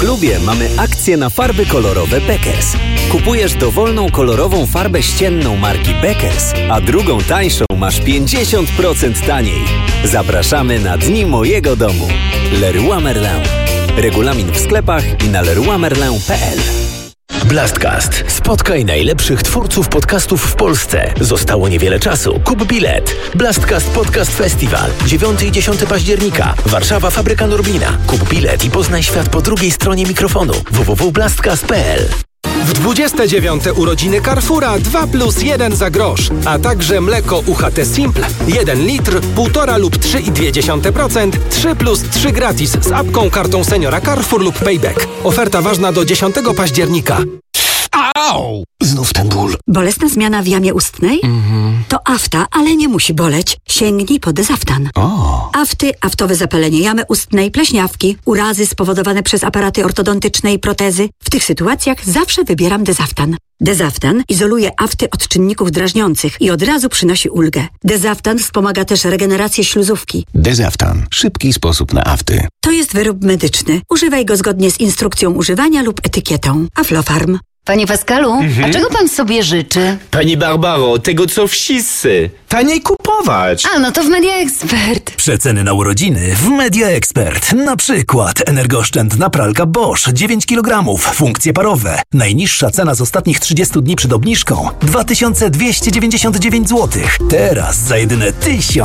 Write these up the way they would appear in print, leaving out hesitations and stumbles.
klubie mamy akcję na farby kolorowe Beckers. Kupujesz dowolną kolorową farbę ścienną marki Beckers, a drugą tańszą masz 50% taniej. Zapraszamy na Dni Mojego Domu. Leroy Merlin. Regulamin w sklepach i na leroymerlin.pl. Blastcast. Spotkaj najlepszych twórców podcastów w Polsce. Zostało niewiele czasu. Kup bilet. Blastcast Podcast Festival. 9 i 10 października. Warszawa, Fabryka Lublina. Kup bilet i poznaj świat po drugiej stronie mikrofonu. www.blastcast.pl. W 29. urodziny Carrefoura 2+1 za grosz, a także mleko UHT Simple 1 litr, 1,5 lub 3,2%, 3+3 gratis z apką, kartą seniora Carrefour lub Payback. Oferta ważna do 10 października. Au! Znów ten ból. Bolesna zmiana w jamie ustnej? To afta, ale nie musi boleć. Sięgnij po Dezaftan. Afty, aftowe zapalenie jamy ustnej, pleśniawki, urazy spowodowane przez aparaty ortodontyczne i protezy. W tych sytuacjach zawsze wybieram Dezaftan. Dezaftan izoluje afty od czynników drażniących i od razu przynosi ulgę. Dezaftan wspomaga też regenerację śluzówki. Dezaftan. Szybki sposób na afty. To jest wyrób medyczny. Używaj go zgodnie z instrukcją używania lub etykietą. Aflofarm. Panie Pascalu, a czego pan sobie życzy? Pani Barbaro, tego co wszyscy. Taniej kupować. A, no to w Media Expert. Przeceny na urodziny w Media Expert. Na przykład energooszczędna pralka Bosch 9 kg, funkcje parowe. Najniższa cena z ostatnich 30 dni przed obniżką 2299 zł. Teraz za jedyne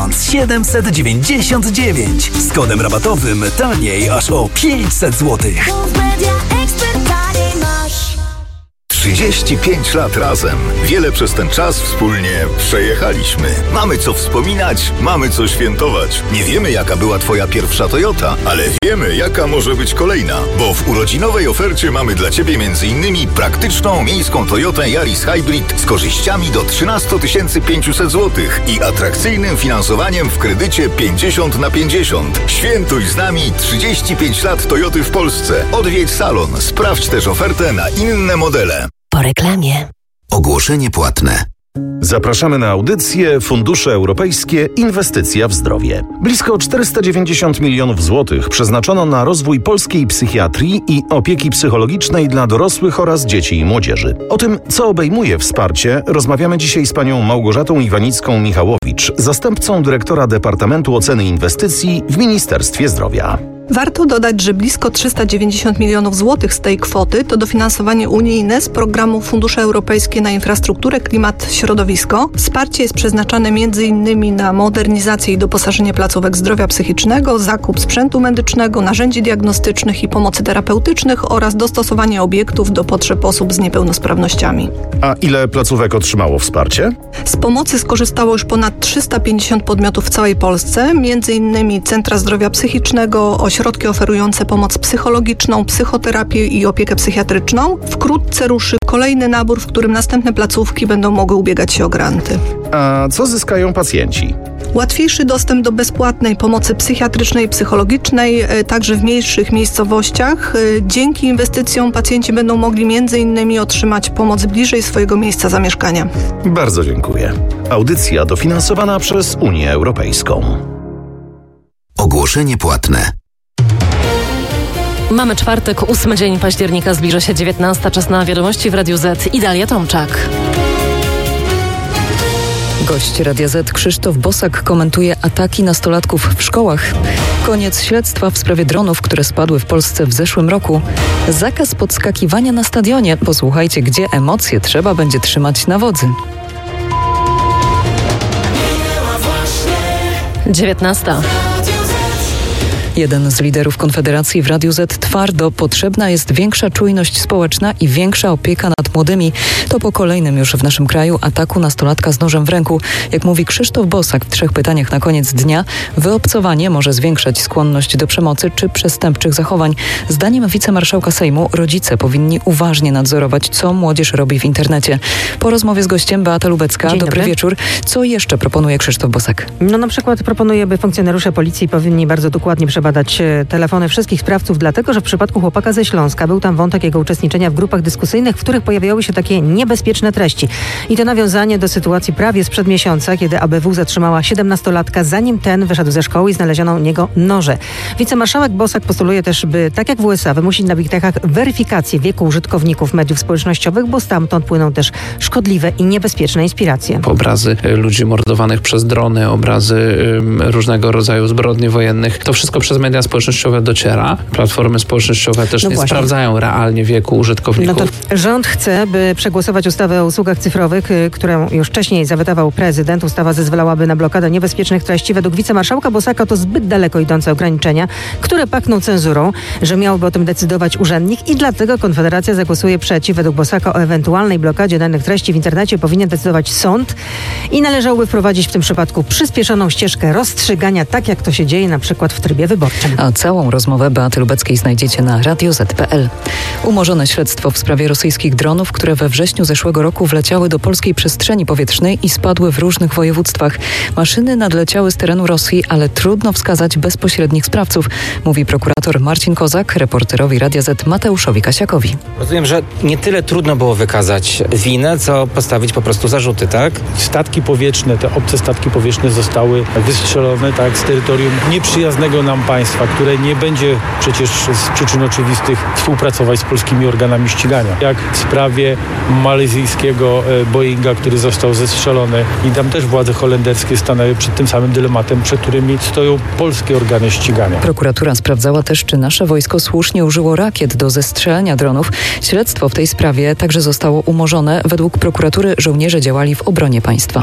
1799. Z kodem rabatowym taniej aż o 500 zł. 35 lat razem. Wiele przez ten czas wspólnie przejechaliśmy. Mamy co wspominać, mamy co świętować. Nie wiemy, jaka była twoja pierwsza Toyota, ale wiemy, jaka może być kolejna. Bo w urodzinowej ofercie mamy dla ciebie m.in. praktyczną miejską Toyotę Yaris Hybrid z korzyściami do 13 500 zł i atrakcyjnym finansowaniem w kredycie 50/50. Świętuj z nami 35 lat Toyoty w Polsce. Odwiedź salon. Sprawdź też ofertę na inne modele. Po reklamie. Ogłoszenie płatne. Zapraszamy na audycję Fundusze Europejskie Inwestycja w Zdrowie. Blisko 490 milionów złotych przeznaczono na rozwój polskiej psychiatrii i opieki psychologicznej dla dorosłych oraz dzieci i młodzieży. O tym, co obejmuje wsparcie, rozmawiamy dzisiaj z panią Małgorzatą Iwanicką-Michałowicz, zastępcą dyrektora Departamentu Oceny Inwestycji w Ministerstwie Zdrowia. Warto dodać, że blisko 390 milionów złotych z tej kwoty to dofinansowanie unijne z programu Fundusze Europejskie na infrastrukturę, klimat, środowisko. Wsparcie jest przeznaczane m.in. na modernizację i doposażenie placówek zdrowia psychicznego, zakup sprzętu medycznego, narzędzi diagnostycznych i pomocy terapeutycznych oraz dostosowanie obiektów do potrzeb osób z niepełnosprawnościami. A ile placówek otrzymało wsparcie? Z pomocy skorzystało już ponad 350 podmiotów w całej Polsce, m.in. centra zdrowia psychicznego, ośrodki oferujące pomoc psychologiczną, psychoterapię i opiekę psychiatryczną. Wkrótce ruszy kolejny nabór, w którym następne placówki będą mogły ubiegać się o granty. A co zyskają pacjenci? Łatwiejszy dostęp do bezpłatnej pomocy psychiatrycznej i psychologicznej, także w mniejszych miejscowościach. Dzięki inwestycjom pacjenci będą mogli m.in. otrzymać pomoc bliżej swojego miejsca zamieszkania. Bardzo dziękuję. Audycja dofinansowana przez Unię Europejską. Ogłoszenie płatne. Mamy czwartek, 8 dzień października, zbliża się 19. Czas na wiadomości w Radiu Z i Dalia Tomczak. Gość Radia Z Krzysztof Bosak komentuje ataki nastolatków w szkołach. Koniec śledztwa w sprawie dronów, które spadły w Polsce w zeszłym roku. Zakaz podskakiwania na stadionie. Posłuchajcie, gdzie emocje trzeba będzie trzymać na wodzy. 19. Jeden z liderów Konfederacji w Radiu Z twardo: potrzebna jest większa czujność społeczna i większa opieka nad młodymi. To po kolejnym już w naszym kraju ataku nastolatka z nożem w ręku. Jak mówi Krzysztof Bosak w 3 pytaniach na koniec dnia, wyobcowanie może zwiększać skłonność do przemocy czy przestępczych zachowań. Zdaniem wicemarszałka Sejmu rodzice powinni uważnie nadzorować, co młodzież robi w internecie. Po rozmowie z gościem Beata Lubecka. Dobry wieczór. Co jeszcze proponuje Krzysztof Bosak? Na przykład proponuje, by funkcjonariusze policji powinni bardzo dokładnie przebadać badać telefony wszystkich sprawców, dlatego że w przypadku chłopaka ze Śląska był tam wątek jego uczestniczenia w grupach dyskusyjnych, w których pojawiały się takie niebezpieczne treści. I to nawiązanie do sytuacji prawie sprzed miesiąca, kiedy ABW zatrzymała 17-latka, zanim ten wyszedł ze szkoły i znaleziono u niego noże. Wicemarszałek Bosak postuluje też, by tak jak w USA wymusić na Big Techach weryfikację wieku użytkowników mediów społecznościowych, bo stamtąd płyną też szkodliwe i niebezpieczne inspiracje. Obrazy ludzi mordowanych przez drony, obrazy różnego rodzaju zbrodni wojennych. To wszystko przez media społecznościowe dociera. Platformy społecznościowe też nie sprawdzają realnie wieku użytkowników. No to rząd chce, by przegłosować ustawę o usługach cyfrowych, którą już wcześniej zawetował prezydent. Ustawa zezwalałaby na blokadę niebezpiecznych treści. Według wicemarszałka Bosaka to zbyt daleko idące ograniczenia, które pachną cenzurą, że miałby o tym decydować urzędnik i dlatego Konfederacja zagłosuje przeciw. Według Bosaka o ewentualnej blokadzie danych treści w internecie powinien decydować sąd i należałoby wprowadzić w tym przypadku przyspieszoną ścieżkę rozstrzygania, tak jak to się dzieje na przykład w trybie wyborczym. A całą rozmowę Beaty Lubeckiej znajdziecie na radioz.pl. Umorzone śledztwo w sprawie rosyjskich dronów, które we wrześniu zeszłego roku wleciały do polskiej przestrzeni powietrznej i spadły w różnych województwach. Maszyny nadleciały z terenu Rosji, ale trudno wskazać bezpośrednich sprawców, mówi prokurator Marcin Kozak reporterowi Radia Z Mateuszowi Kasiakowi. Rozumiem, że nie tyle trudno było wykazać winę, co postawić po prostu zarzuty, tak? Statki powietrzne, te obce statki powietrzne zostały wystrzelone z terytorium nieprzyjaznego nam państwa, które nie będzie przecież z przyczyn oczywistych współpracować z polskimi organami ścigania. Jak w sprawie malezyjskiego Boeinga, który został zestrzelony i tam też władze holenderskie stanęły przed tym samym dylematem, przed którymi stoją polskie organy ścigania. Prokuratura sprawdzała też, czy nasze wojsko słusznie użyło rakiet do zestrzelania dronów. Śledztwo w tej sprawie także zostało umorzone. Według prokuratury żołnierze działali w obronie państwa.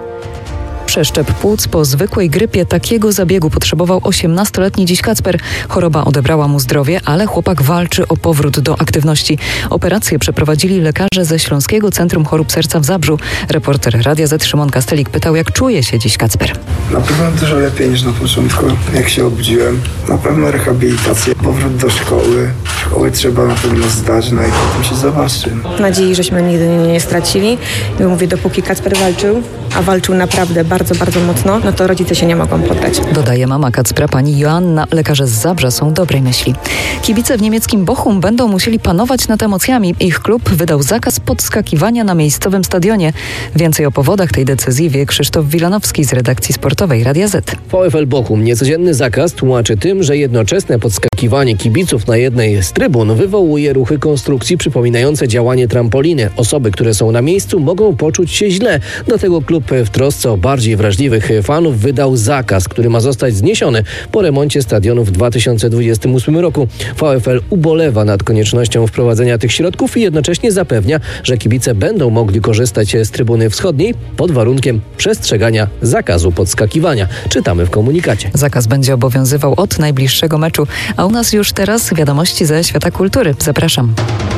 Przeszczep płuc po zwykłej grypie. Takiego zabiegu potrzebował 18-letni dziś Kacper. Choroba odebrała mu zdrowie, ale chłopak walczy o powrót do aktywności. Operację przeprowadzili lekarze ze Śląskiego Centrum Chorób Serca w Zabrzu. Reporter Radia Z Szymon Kastelik pytał, jak czuje się dziś Kacper. Na pewno dużo lepiej niż na początku, jak się obudziłem. Na pewno rehabilitacja, powrót do szkoły. Szkoły trzeba na pewno zdać, no i potem się zobaczy. Nadziei, żeśmy nigdy nie stracili. Mówię, dopóki Kacper walczył, a walczył naprawdę bardzo, bardzo mocno, no to rodzice się nie mogą poddać. Dodaje mama Kacpra, pani Joanna. Lekarze z Zabrza są dobrej myśli. Kibice w niemieckim Bochum będą musieli panować nad emocjami. Ich klub wydał zakaz podskakiwania na miejscowym stadionie. Więcej o powodach tej decyzji wie Krzysztof Wilanowski z redakcji sportowej Radia Z. VfL Bochum niecodzienny zakaz tłumaczy tym, że jednoczesne podskakiwanie kibiców na jednej z trybun wywołuje ruchy konstrukcji przypominające działanie trampoliny. Osoby, które są na miejscu, mogą poczuć się źle. Dlatego klub w trosce o bardziej wrażliwych fanów wydał zakaz, który ma zostać zniesiony po remoncie stadionu w 2028 roku. VfL ubolewa nad koniecznością wprowadzenia tych środków i jednocześnie zapewnia, że kibice będą mogli korzystać z trybuny wschodniej pod warunkiem przestrzegania zakazu podskakiwania. Czytamy w komunikacie. Zakaz będzie obowiązywał od najbliższego meczu, a u nas już teraz wiadomości ze świata kultury. Zapraszam.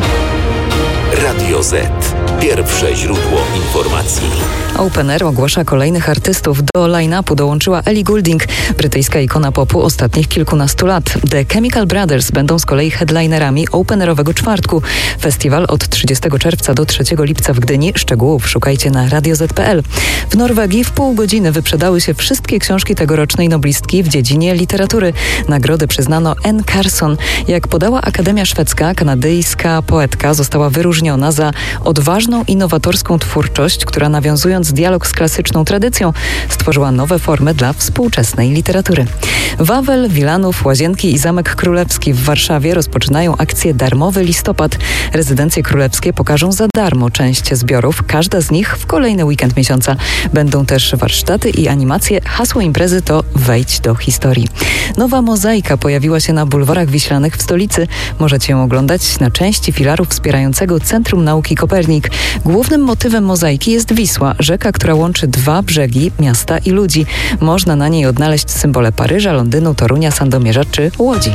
Radio Z. Pierwsze źródło informacji. Open Air ogłasza kolejnych artystów. Do line-upu dołączyła Ellie Goulding, brytyjska ikona popu ostatnich kilkunastu lat. The Chemical Brothers będą z kolei headlinerami Open Airowego czwartku. Festiwal od 30 czerwca do 3 lipca w Gdyni. Szczegółów szukajcie na radioz.pl. W Norwegii w pół godziny wyprzedały się wszystkie książki tegorocznej noblistki w dziedzinie literatury. Nagrody przyznano Anne Carson. Jak podała Akademia Szwedzka, kanadyjska poetka została wyróżniona za odważną, innowatorską twórczość, która nawiązując dialog z klasyczną tradycją stworzyła nowe formy dla współczesnej literatury. Wawel, Wilanów, Łazienki i Zamek Królewski w Warszawie rozpoczynają akcję Darmowy Listopad. Rezydencje królewskie pokażą za darmo część zbiorów, każda z nich w kolejny weekend miesiąca. Będą też warsztaty i animacje. Hasło imprezy to Wejdź do historii. Nowa mozaika pojawiła się na bulwarach wiślanych w stolicy. Możecie ją oglądać na części filaru wspierającego Centrum Nauki Kopernik. Głównym motywem mozaiki jest Wisła, rzeka, która łączy dwa brzegi, miasta i ludzi. Można na niej odnaleźć symbole Paryża, Londynu, Torunia, Sandomierza czy Łodzi.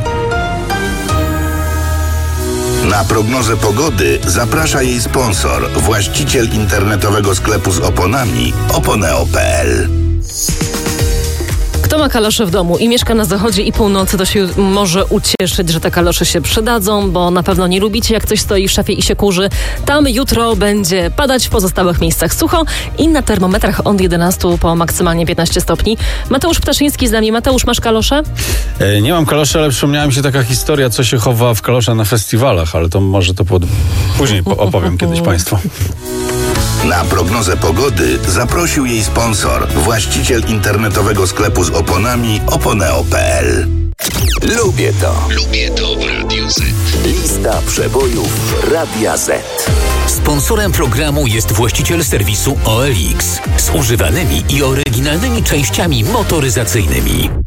Na prognozę pogody zaprasza jej sponsor, właściciel internetowego sklepu z oponami Oponeo.pl. Kto ma kalosze w domu i mieszka na zachodzie i północy, to się może ucieszyć, że te kalosze się przydadzą, bo na pewno nie lubicie, jak coś stoi w szafie i się kurzy. Tam jutro będzie padać, w pozostałych miejscach sucho i na termometrach od 11 po maksymalnie 15 stopni. Mateusz Ptaszyński z nami. Mateusz, masz kalosze? Nie mam kaloszy, ale przypomniała mi się taka historia, co się chowa w kalosze na festiwalach, ale to może to później opowiem kiedyś Państwu. Na prognozę pogody zaprosił jej sponsor, właściciel internetowego sklepu z oponami oponeo.pl. Lubię to. Lubię to w Radiu Z. Lista przebojów Radia Z. Sponsorem programu jest właściciel serwisu OLX z używanymi i oryginalnymi częściami motoryzacyjnymi.